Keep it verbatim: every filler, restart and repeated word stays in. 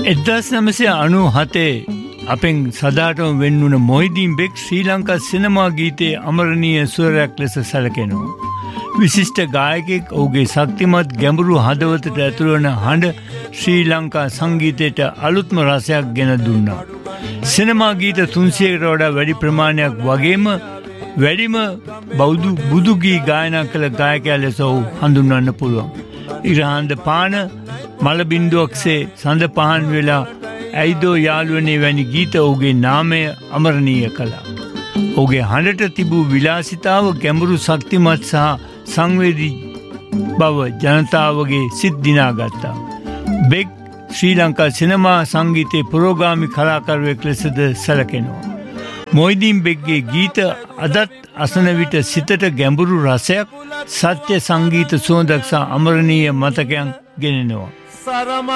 එක්දහස් නවසිය අනූ හතේ අපෙන් සදාටම වෙන්නුන මොහිදීන් බෙක් ශ්‍රී ලංකා සිනමා ගීතයේ අමරණීය ස්වරයක් ලෙස සැලකෙනවා. විශිෂ්ට ගායකෙක් ඔහුගේ ශක්තිමත් ගැඹුරු හදවතට ඇතුළවන හඬ ශ්‍රී ලංකා සංගීතයට අලුත්ම රසයක් ගෙන දුන්නා. සිනමා ගීත තුන්සියයකට වඩා වැඩි ප්‍රමාණයක් වගේම වැඩිම බෞද්ධ බුදු ගී ගායනා කළ ගායකයා ලෙස ඔහු හඳුන්වන්න පුළුවන්. ඉරහඳ පාන මල බින්දුවක්සේ සඳ පහන් වෙලා ඇයිදෝ යාළුවනේ වැනි ගීත ඔහුගේ නාමය අමරණීය කළා. ඔහුගේ හඬට තිබූ විලාසිතාව ගැඹුරු ශක්තිමත් සහ සංවේදී බව ජනතාවගේ සිත් දිනාගත්තා. බෙක් ශ්‍රී ලංකා සිනමා සංගීතයේ පුරෝගාමී කලාකරුවෙක් ලෙසද සැලකෙනවා. මොහිදීන් බෙක්ගේ ගීත අදත් අසන විට සිතට ගැඹුරු රසයක්, සත්‍ය සංගීත සුවඳක් සහ අමරණීය මතකයන් ගෙනෙනවා.